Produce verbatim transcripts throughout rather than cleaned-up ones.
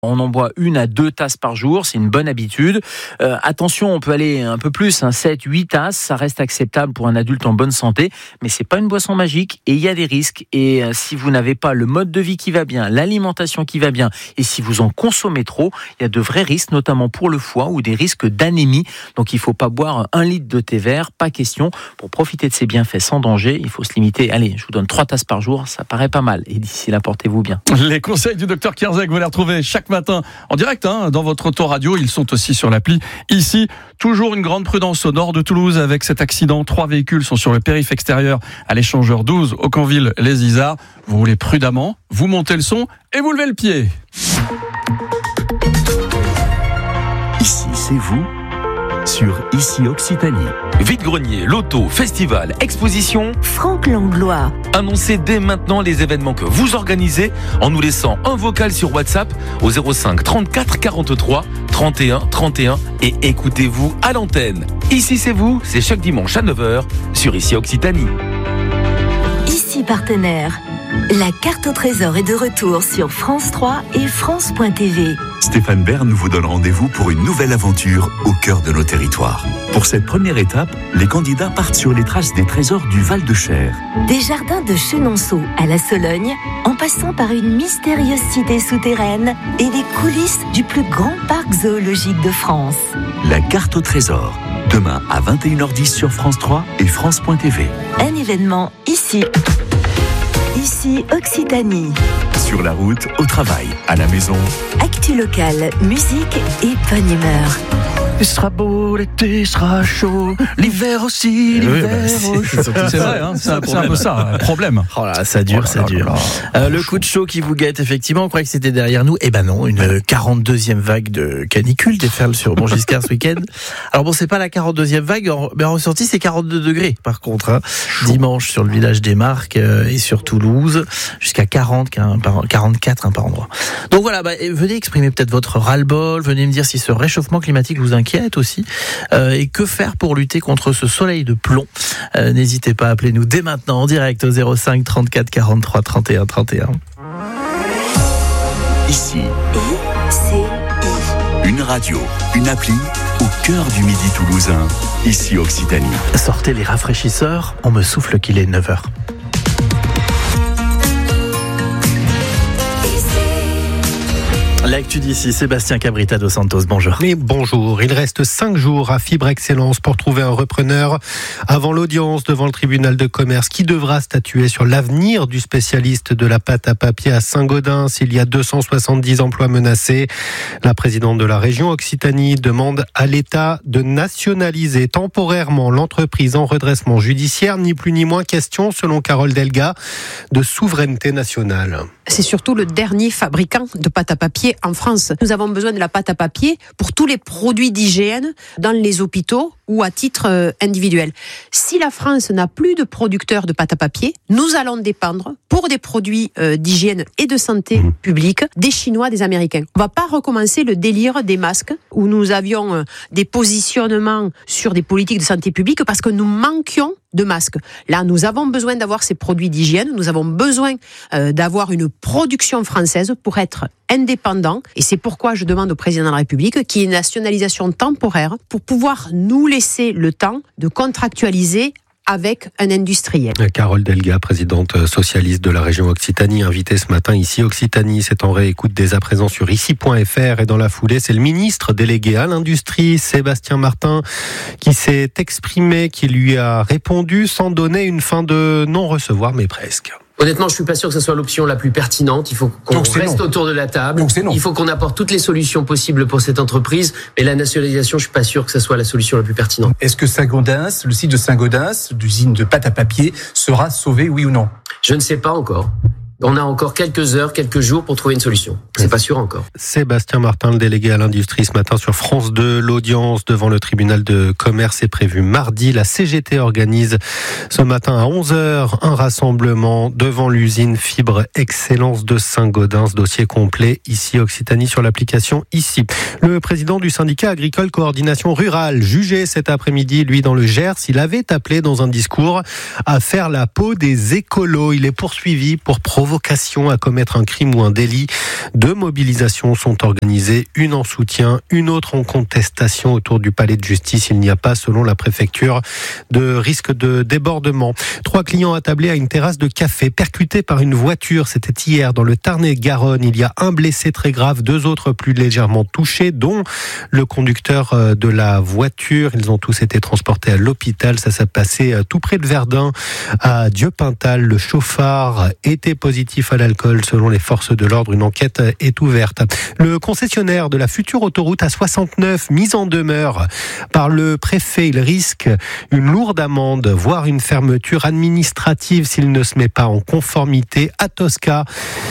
On en boit une à deux tasses par jour, c'est une bonne habitude. Euh, attention, on peut aller un peu plus, hein, sept, huit tasses, ça reste acceptable pour un adulte en bonne santé, mais c'est pas une boisson magique et il y a des risques. Et euh, si vous n'avez pas le mode de vie qui va bien, l'alimentation qui va bien, et si vous en consommez trop, il y a de vrais risques, notamment pour le foie ou des risques d'anémie. Donc il faut pas boire un litre de thé vert, pas question. Pour profiter de ses bienfaits sans danger, il faut se limiter. Allez, je vous donne trois tasses par jour, ça paraît pas mal. Et d'ici là, portez-vous bien. Les conseils du docteur Kierzek, vous les retrouvez chaque matin en direct hein, dans votre autoradio. Ils sont aussi sur l'appli. Ici, toujours une grande prudence au nord de Toulouse avec cet accident. Trois véhicules sont sur le périph' extérieur à l'échangeur douze, Aucanville-les-Isards. Vous roulez prudemment, vous montez le son et vous levez le pied. Ici, c'est vous sur Ici Occitanie. Vide-grenier, loto, festival, exposition. Franck Langlois. Annoncez dès maintenant les événements que vous organisez en nous laissant un vocal sur WhatsApp au zéro cinq trente-quatre quarante-trois trente et un trente et un et écoutez-vous à l'antenne. Ici c'est vous, c'est chaque dimanche à neuf heures sur Ici Occitanie. Ici partenaire. La carte au trésor est de retour sur France trois et France point T V. Stéphane Bern vous donne rendez-vous pour une nouvelle aventure au cœur de nos territoires. Pour cette première étape, les candidats partent sur les traces des trésors du Val-de-Cher. Des jardins de Chenonceau à la Sologne, en passant par une mystérieuse cité souterraine et les coulisses du plus grand parc zoologique de France. La carte au trésor, demain à vingt et une heures dix sur France trois et France point T V. Un événement ici. Ici Occitanie. Sur la route, au travail, à la maison. Actu locale, musique et bonne humeur. Il sera beau, l'été sera chaud, l'hiver aussi, l'hiver oui, bah, c'est, chaud. C'est vrai, hein, c'est, un, c'est un peu ça, un problème. Oh là, ça dure, oh là, ça dure. Là, là. Euh, le coup de chaud qui vous guette, effectivement, on croyait que c'était derrière nous. Eh ben non, une quarante-deuxième vague de canicule déferle sur Montgiscard ce week-end. Alors bon, c'est pas la quarante-deuxième vague, mais en ressorti, c'est quarante-deux degrés, par contre. Hein. Dimanche, sur le village des Marques euh, et sur Toulouse, jusqu'à quarante, quarante-quatre hein, par endroit. Donc voilà, bah, venez exprimer peut-être votre ras-le-bol, venez me dire si ce réchauffement climatique vous inquiète aussi, euh, et que faire pour lutter contre ce soleil de plomb. Euh, n'hésitez pas à appeler nous dès maintenant en direct au zéro cinq trente-quatre quarante-trois trente et un trente et un. Ici, I-C-I. Une radio, une appli au cœur du midi toulousain. Ici Occitanie. Sortez les rafraîchisseurs, on me souffle qu'il est neuf heures. L'actu d'ici, Sébastien Cabrita dos Santos, bonjour. Mais bonjour, il reste cinq jours à Fibre Excellence pour trouver un repreneur avant l'audience devant le tribunal de commerce qui devra statuer sur l'avenir du spécialiste de la pâte à papier à Saint-Gaudens. Il y a deux cent soixante-dix emplois menacés. La présidente de la région Occitanie demande à l'État de nationaliser temporairement l'entreprise en redressement judiciaire. Ni plus ni moins question, selon Carole Delga, de souveraineté nationale. C'est surtout le dernier fabricant de pâte à papier en France. Nous avons besoin de la pâte à papier pour tous les produits d'hygiène dans les hôpitaux ou à titre individuel. Si la France n'a plus de producteurs de pâte à papier, nous allons dépendre pour des produits d'hygiène et de santé publique des Chinois, des Américains. On ne va pas recommencer le délire des masques où nous avions des positionnements sur des politiques de santé publique parce que nous manquions de masques. Là, nous avons besoin d'avoir ces produits d'hygiène, nous avons besoin euh, d'avoir une production française pour être indépendant. Et c'est pourquoi je demande au président de la République qu'il y ait une nationalisation temporaire pour pouvoir nous laisser le temps de contractualiser avec un industriel. Carole Delga, présidente socialiste de la région Occitanie, invitée ce matin ici. Occitanie, c'est en réécoute dès à présent sur ici point f r. Et dans la foulée, c'est le ministre délégué à l'industrie, Sébastien Martin, qui s'est exprimé, qui lui a répondu sans donner une fin de non-recevoir, mais presque. Honnêtement, je suis pas sûr que ce soit l'option la plus pertinente. Il faut qu'on Donc, reste non. autour de la table. Donc, c'est non. Il faut qu'on apporte toutes les solutions possibles pour cette entreprise. Mais la nationalisation, je suis pas sûr que ce soit la solution la plus pertinente. Est-ce que Saint-Gaudens, le site de Saint-Gaudens, l'usine de pâte à papier, sera sauvé, oui ou non? Je ne sais pas encore. On a encore quelques heures, quelques jours pour trouver une solution. C'est pas sûr encore. Sébastien Martin, le délégué à l'industrie, ce matin sur France deux. L'audience devant le tribunal de commerce est prévue mardi. La C G T organise ce matin à onze heures un rassemblement devant l'usine Fibre Excellence de Saint-Gaudens. Dossier complet ici Occitanie sur l'application Ici. Le président du syndicat agricole Coordination Rurale, jugé cet après-midi, lui dans le Gers, il avait appelé dans un discours à faire la peau des écolos. Il est poursuivi pour provocation provocation à commettre un crime ou un délit. Deux mobilisations sont organisées, une en soutien, une autre en contestation autour du palais de justice. Il n'y a pas, selon la préfecture, de risque de débordement. Trois clients attablés à une terrasse de café, percutés par une voiture. C'était hier dans le Tarn-et-Garonne. Il y a un blessé très grave, deux autres plus légèrement touchés, dont le conducteur de la voiture. Ils ont tous été transportés à l'hôpital. Ça s'est passé tout près de Verdun, à Dieupintal. Le chauffard était positif à l'alcool. Selon les forces de l'ordre, une enquête est ouverte. Le concessionnaire de la future autoroute A soixante-neuf, mis en demeure par le préfet, il risque une lourde amende, voire une fermeture administrative s'il ne se met pas en conformité. Atosca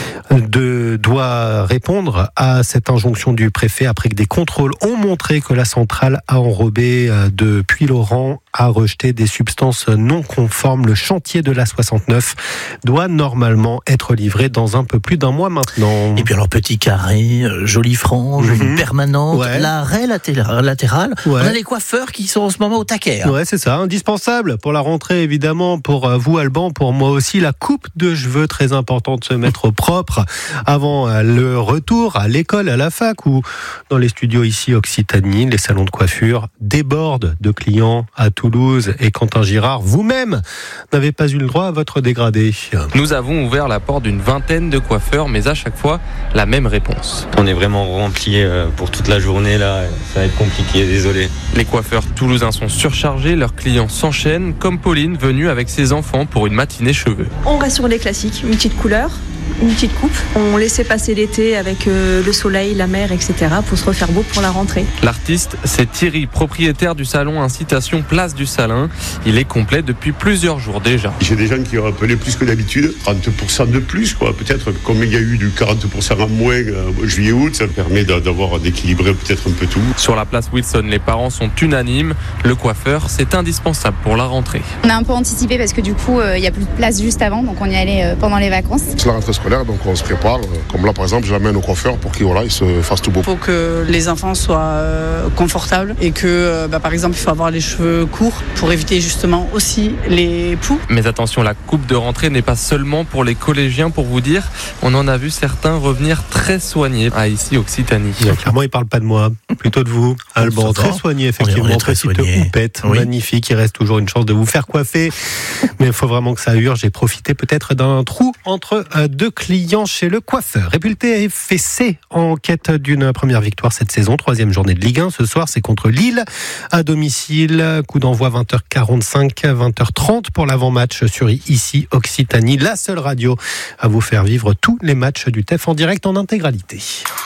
de, doit répondre à cette injonction du préfet après que des contrôles ont montré que la centrale à enrobé de Puylaurens a rejeté des substances non conformes. Le chantier de l'A soixante-neuf doit normalement être livré dans un peu plus d'un mois maintenant. Et puis alors, petit carré, jolie frange, mmh. une permanente, ouais. l'arrêt latéral, latéral. Ouais. On a les coiffeurs qui sont en ce moment au taquet. Hein. Ouais, c'est ça, indispensable pour la rentrée, évidemment, pour vous, Alban, pour moi aussi. La coupe de cheveux, très important de se mettre au propre avant le retour à l'école, à la fac ou dans les studios ici Occitanie. Les salons de coiffure débordent de clients à Toulouse. Et Quentin Girard, vous-même, n'avez pas eu le droit à votre dégradé. Nous avons ouvert la porte d'une vingtaine de coiffeurs, mais à chaque fois, la même réponse. On est vraiment rempli pour toute la journée, là. Ça va être compliqué, désolé. Les coiffeurs toulousains sont surchargés, leurs clients s'enchaînent, comme Pauline, venue avec ses enfants pour une matinée cheveux. On reste sur les classiques, une petite couleur, une petite coupe. On laissait passer l'été avec euh, le soleil, la mer, et cetera pour se refaire beau pour la rentrée. L'artiste, c'est Thierry, propriétaire du salon Incitation Place du Salin. Il est complet depuis plusieurs jours déjà. J'ai des gens qui ont appelé plus que d'habitude, trente pour cent de plus, quoi. Peut-être comme il y a eu du quarante pour cent en moins euh, juillet-août, ça permet d'avoir d'équilibrer peut-être un peu tout. Sur la place Wilson, les parents sont unanimes. Le coiffeur, c'est indispensable pour la rentrée. On a un peu anticipé parce que du coup, il euh, n'y a plus de place juste avant, donc on y allait euh, pendant les vacances. C'est la rentrée scolaire, donc on se prépare. Comme là, par exemple, je l'amène au coiffeur pour qu'il voilà, il se fasse tout beau. Il faut que les enfants soient euh, confortables et que, euh, bah, par exemple, il faut avoir les cheveux courts pour éviter justement aussi les poux. Mais attention, la coupe de rentrée n'est pas seulement pour les collégiens, pour vous dire. On en a vu certains revenir très soignés à ici Occitanie. Ouais, clairement, il ne parle pas de moi, plutôt de vous. Alban, très soigné, effectivement. On est, on est très petite houppette, oui. Magnifique. Il reste toujours une chance de vous faire coiffer. Mais il faut vraiment que ça urge. J'ai profité peut-être d'un trou entre deux clients chez le coiffeur. Et puis le T F C en quête d'une première victoire cette saison, troisième journée de Ligue un. Ce soir, c'est contre Lille à domicile. Coup d'envoi vingt heures quarante-cinq, vingt heures trente pour l'avant-match sur ici Occitanie. La seule radio à vous faire vivre tous les matchs du T E F en direct en intégralité.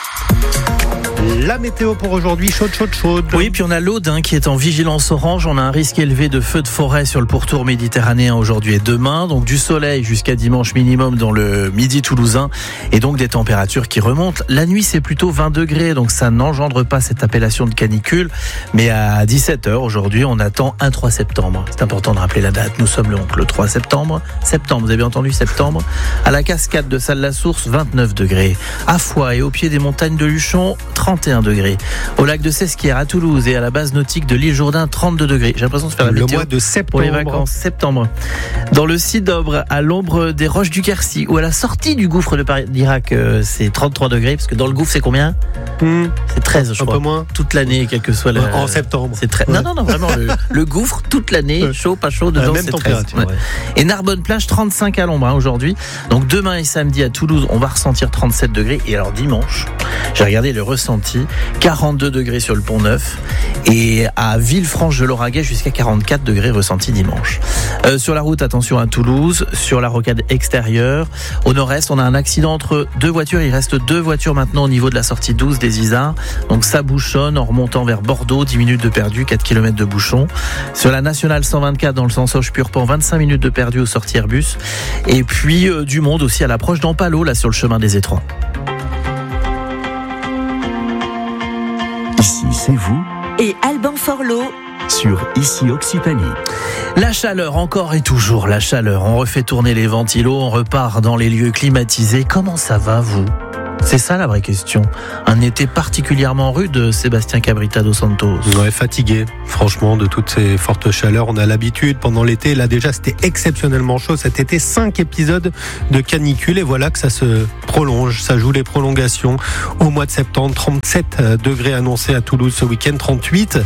La météo pour aujourd'hui, chaude, chaude, chaude. Oui, puis on a l'Aude hein, qui est en vigilance orange. On a un risque élevé de feux de forêt sur le pourtour méditerranéen aujourd'hui et demain. Donc du soleil jusqu'à dimanche minimum dans le midi toulousain. Et donc des températures qui remontent. La nuit, c'est plutôt vingt degrés. Donc ça n'engendre pas cette appellation de canicule. Mais à dix-sept heures aujourd'hui, on attend un trois septembre. C'est important de rappeler la date. Nous sommes le, le trois septembre. Septembre, vous avez bien entendu, septembre. À la cascade de Salle-la-Source, vingt-neuf degrés. À Foix et au pied des montagnes de Luchon, trente et un degrés. Au lac de Sesquières, à Toulouse et à la base nautique de l'île Jourdain, trente-deux degrés. J'ai l'impression de faire la le météo mois de septembre. Pour les vacances, septembre. Dans le Cidobre, à l'ombre des roches du Quercy, ou à la sortie du gouffre de d'Irak, euh, c'est trente-trois degrés, parce que dans le gouffre, c'est combien mmh. C'est treize, je Un crois. peu moins. Toute l'année, quel que soit le... En septembre. C'est très... ouais. Non, non, non, vraiment, le, le gouffre, toute l'année, chaud, pas chaud, dedans, c'est treize. Ouais. Ouais. Et Narbonne-Plage, trente-cinq à l'ombre, hein, aujourd'hui. Donc demain et samedi à Toulouse, on va ressentir trente-sept degrés. Et alors dimanche, j'ai regardé le ressenti, quarante-deux degrés sur le Pont-Neuf et à Villefranche-de-Lauragais jusqu'à quarante-quatre degrés ressenti dimanche. Euh, sur la route, attention à Toulouse, sur la rocade extérieure. Au nord-est, on a un accident entre deux voitures. Il reste deux voitures maintenant au niveau de la sortie douze des Isards. Donc ça bouchonne en remontant vers Bordeaux, dix minutes de perdu, quatre kilomètres de bouchon. Sur la nationale cent vingt-quatre dans le sens Auch-Purpan, vingt-cinq minutes de perdu au sortie Airbus. Et puis euh, du monde aussi à l'approche d'Ampalo, là sur le chemin des Étroits. Ici, c'est vous. Et Alban Forlot. Sur Ici Occitanie. La chaleur, encore et toujours la chaleur. On refait tourner les ventilos, on repart dans les lieux climatisés. Comment ça va, vous ? C'est ça la vraie question. Un été particulièrement rude, Sébastien Cabrita dos Santos. Ouais, fatigué, franchement, de toutes ces fortes chaleurs. On a l'habitude pendant l'été. Là, déjà, c'était exceptionnellement chaud cet été. Cinq épisodes de canicule. Et voilà que ça se prolonge. Ça joue les prolongations au mois de septembre. trente-sept degrés annoncés à Toulouse ce week-end. trente-huit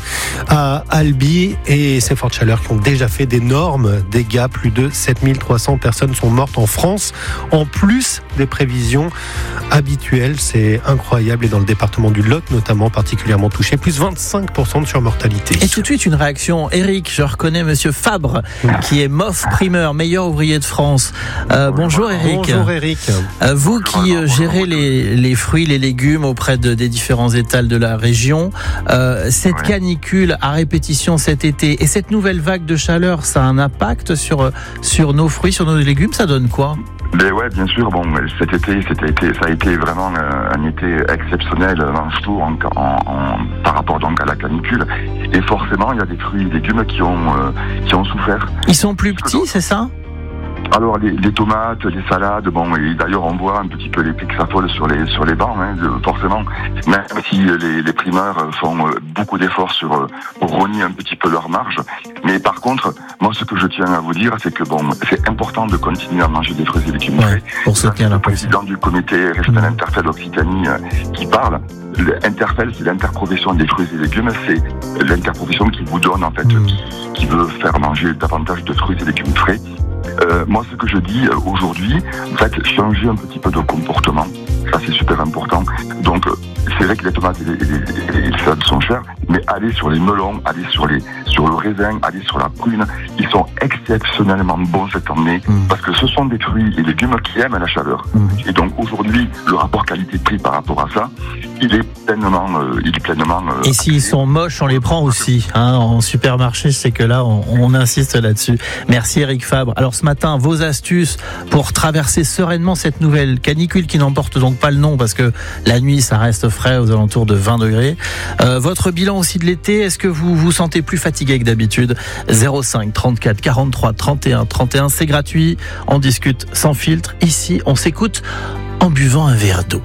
à Albi. Et ces fortes chaleurs qui ont déjà fait d'énormes dégâts. Plus de sept mille trois cents personnes sont mortes en France. En plus des prévisions habituelles. C'est incroyable. Et dans le département du Lot, notamment, particulièrement touché, plus vingt-cinq pour cent de surmortalité. Et tout de suite, une réaction. Eric, je reconnais Monsieur Fabre, qui est M O F primeur, meilleur ouvrier de France. Euh, bonjour Eric. Bonjour Eric. Euh, vous qui euh, gérez les, les fruits, les légumes auprès de, des différents étals de la région, euh, cette canicule à répétition cet été et cette nouvelle vague de chaleur, ça a un impact sur, sur nos fruits, sur nos légumes, ça donne quoi ? Ben ouais, bien sûr. Bon, cet été, c'était été, ça a été vraiment euh, un été exceptionnel, tout en, en, en, par rapport donc à la canicule. Et forcément, il y a des fruits et légumes qui ont, euh, qui ont souffert. Ils sont plus petits, c'est ça ? Alors les, les tomates, les salades, bon, et d'ailleurs on voit un petit peu les pics s'affolent sur les sur les bancs, hein, forcément. Même si les, les primeurs font beaucoup d'efforts sur pour rogner un petit peu leur marge, mais par contre, moi ce que je tiens à vous dire, c'est que bon, c'est important de continuer à manger des fruits et légumes frais. Pour soutenir la président du comité régional Interfel Occitanie qui parle. L'Interfel, c'est l'interprofession des fruits et légumes, c'est l'interprofession qui vous donne en fait, mmh. qui, qui veut faire manger davantage de fruits et légumes frais. Euh, moi, ce que je dis euh, aujourd'hui, en fait, changer un petit peu de comportement, ça c'est super important. Donc, euh, c'est vrai que les tomates et les, les, les, les salades sont chères, mais aller sur les melons, aller sur les sur le raisin, aller sur la prune, ils sont exceptionnellement bons cette année mmh. parce que ce sont des fruits et légumes qui aiment la chaleur. Mmh. Et donc aujourd'hui, le rapport qualité-prix par rapport à ça, il est pleinement, euh, il est pleinement. Euh, et s'ils sont moches, on les prend aussi. Hein, en supermarché, je sais que là, on, on insiste là-dessus. Merci Eric Fabre. Alors ce matin, vos astuces pour traverser sereinement cette nouvelle canicule qui n'emporte donc pas le nom parce que la nuit, ça reste frais aux alentours de vingt degrés. Euh, votre bilan aussi de l'été, est-ce que vous vous sentez plus fatigué que d'habitude ? zéro cinq trente-quatre quarante-trois trente et un trente et un, c'est gratuit. On discute sans filtre. Ici, on s'écoute en buvant un verre d'eau.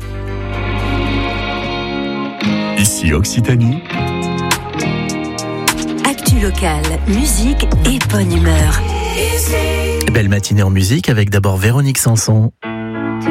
Ici Occitanie. Actu locale, musique et bonne humeur. Belle matinée en musique avec d'abord Véronique Sanson.